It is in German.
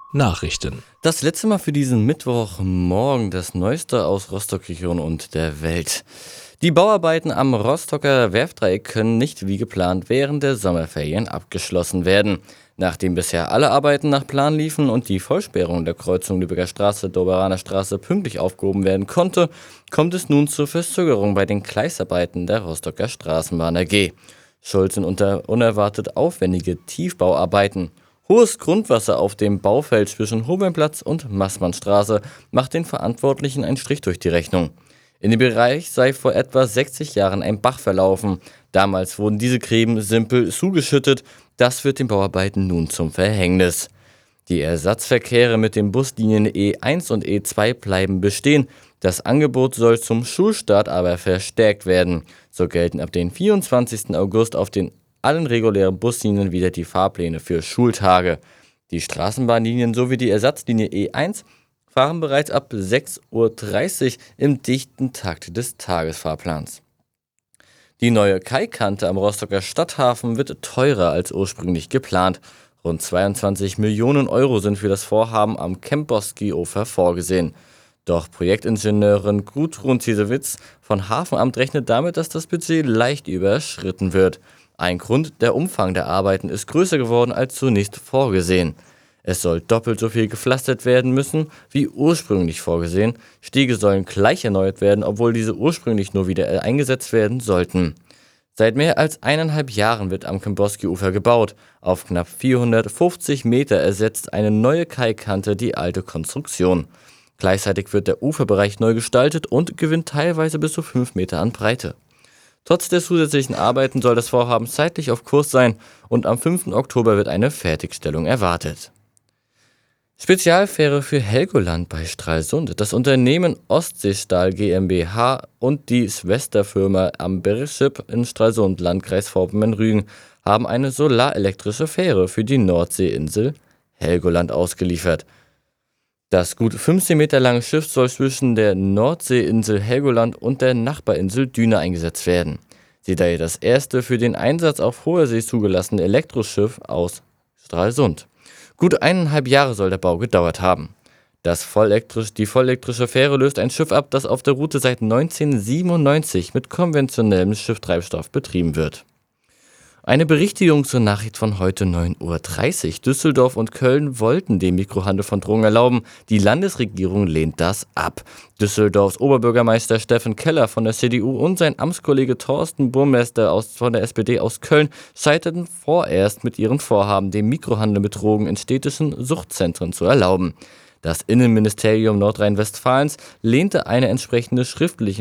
Nachrichten. Das letzte Mal für diesen Mittwochmorgen das Neueste aus Rostock-Region und der Welt. Die Bauarbeiten am Rostocker Werftdreieck können nicht wie geplant während der Sommerferien abgeschlossen werden. Nachdem bisher alle Arbeiten nach Plan liefen und die Vollsperrung der Kreuzung Lübecker Straße-Doberaner Straße pünktlich aufgehoben werden konnte, kommt es nun zur Verzögerung bei den Gleisarbeiten der Rostocker Straßenbahn AG. Schuld sind unerwartet aufwendige Tiefbauarbeiten. Hohes Grundwasser auf dem Baufeld zwischen Hobenplatz und Maßmannstraße macht den Verantwortlichen einen Strich durch die Rechnung. In dem Bereich sei vor etwa 60 Jahren ein Bach verlaufen. Damals wurden diese Gräben simpel zugeschüttet. Das wird den Bauarbeiten nun zum Verhängnis. Die Ersatzverkehre mit den Buslinien E1 und E2 bleiben bestehen. Das Angebot soll zum Schulstart aber verstärkt werden. So gelten ab dem 24. August auf den allen regulären Buslinien wieder die Fahrpläne für Schultage. Die Straßenbahnlinien sowie die Ersatzlinie E1 fahren bereits ab 6:30 Uhr im dichten Takt des Tagesfahrplans. Die neue Kaikante am Rostocker Stadthafen wird teurer als ursprünglich geplant. Rund 22 Millionen Euro sind für das Vorhaben am Kemposki-Ufer vorgesehen. Doch Projektingenieurin Gudrun Ziesewitz von Hafenamt rechnet damit, dass das Budget leicht überschritten wird. Ein Grund: der Umfang der Arbeiten ist größer geworden als zunächst vorgesehen. Es soll doppelt so viel gepflastert werden müssen wie ursprünglich vorgesehen. Stege sollen gleich erneuert werden, obwohl diese ursprünglich nur wieder eingesetzt werden sollten. Seit mehr als 1,5 Jahren wird am Kemposki-Ufer gebaut. Auf knapp 450 Meter ersetzt eine neue Kaikante die alte Konstruktion. Gleichzeitig wird der Uferbereich neu gestaltet und gewinnt teilweise bis zu 5 Meter an Breite. Trotz der zusätzlichen Arbeiten soll das Vorhaben zeitlich auf Kurs sein und am 5. Oktober wird eine Fertigstellung erwartet. Spezialfähre für Helgoland bei Stralsund. Das Unternehmen Ostseestahl GmbH und die Schwesterfirma Ambership in Stralsund, Landkreis Vorpommern-Rügen, haben eine solarelektrische Fähre für die Nordseeinsel Helgoland ausgeliefert. Das gut 15 Meter lange Schiff soll zwischen der Nordseeinsel Helgoland und der Nachbarinsel Düne eingesetzt werden. Sie sei das erste für den Einsatz auf hoher See zugelassene Elektroschiff aus Stralsund. Gut 1,5 Jahre soll der Bau gedauert haben. Die vollelektrische Fähre löst ein Schiff ab, das auf der Route seit 1997 mit konventionellem Schifftreibstoff betrieben wird. Eine Berichtigung zur Nachricht von heute 9:30 Uhr. Düsseldorf und Köln wollten den Mikrohandel von Drogen erlauben. Die Landesregierung lehnt das ab. Düsseldorfs Oberbürgermeister Steffen Keller von der CDU und sein Amtskollege Thorsten Burmester von der SPD aus Köln scheiterten vorerst mit ihren Vorhaben, den Mikrohandel mit Drogen in städtischen Suchtzentren zu erlauben. Das Innenministerium Nordrhein-Westfalens lehnte eine entsprechende schriftliche